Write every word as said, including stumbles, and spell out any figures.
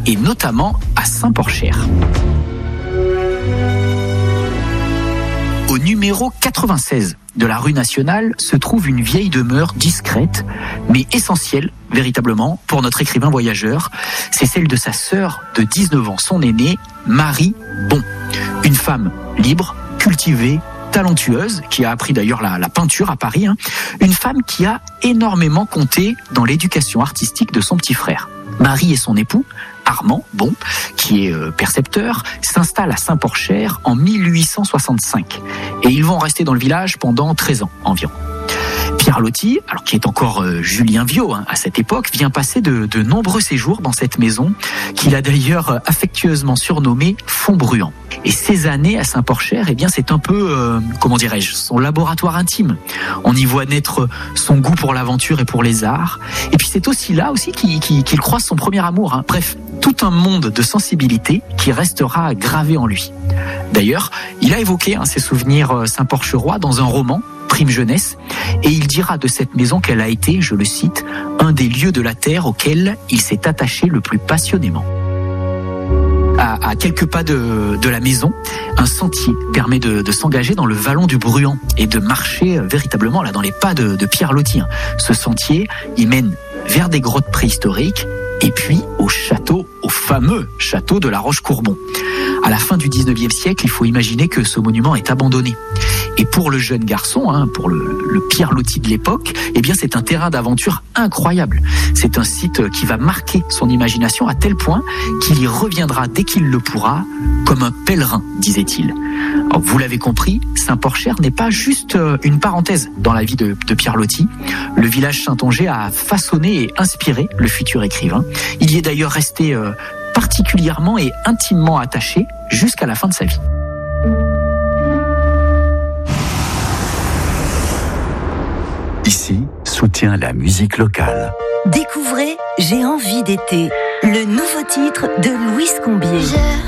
et notamment à Saint-Porcher. Au numéro quatre-vingt-seize de la rue Nationale se trouve une vieille demeure discrète, mais essentielle, véritablement, pour notre écrivain voyageur. C'est celle de sa sœur de dix-neuf ans, son aînée, Marie Bon. Une femme libre, cultivée, talentueuse, qui a appris d'ailleurs la, la peinture à Paris. Hein. Une femme qui a énormément compté dans l'éducation artistique de son petit frère. Marie et son époux, Armand Bon, qui est euh, percepteur, s'installe à Saint-Porcher en mille huit cent soixante-cinq. Et ils vont rester dans le village pendant treize ans environ. Pierre Loti, alors qui est encore euh, Julien Viau hein, à cette époque, vient passer de, de nombreux séjours dans cette maison, qu'il a d'ailleurs affectueusement surnommée Font-Bruant. Et ces années à Saint-Porcher, eh bien c'est un peu, euh, comment dirais-je, son laboratoire intime. On y voit naître son goût pour l'aventure et pour les arts. Et puis c'est aussi là aussi qu'il, qu'il, qu'il croise son premier amour. Hein. Bref, tout un monde de sensibilité qui restera gravé en lui. D'ailleurs, il a évoqué hein, ses souvenirs saint-porcherois dans un roman, Prime Jeunesse, et il dira de cette maison qu'elle a été, je le cite, un des lieux de la terre auquel il s'est attaché le plus passionnément. À, à quelques pas de, de la maison, un sentier permet de, de s'engager dans le vallon du Bruant et de marcher véritablement là dans les pas de, de Pierre Loti. Ce sentier, il mène vers des grottes préhistoriques et puis au château, au fameux château de la Roche-Courbon. À la fin du dix-neuvième siècle, il faut imaginer que ce monument est abandonné. Et pour le jeune garçon, hein, pour le, le Pierre Loti de l'époque, eh bien c'est un terrain d'aventure incroyable. C'est un site qui va marquer son imagination à tel point qu'il y reviendra dès qu'il le pourra, comme un pèlerin, disait-il. Alors, vous l'avez compris, Saint-Porcher n'est pas juste une parenthèse dans la vie de, de Pierre Loti. Le village saintongeais a façonné et inspiré le futur écrivain. Il y est d'ailleurs resté euh, particulièrement et intimement attaché jusqu'à la fin de sa vie. Ici, soutient la musique locale. Découvrez J'ai envie d'été, le nouveau titre de Louise Combier.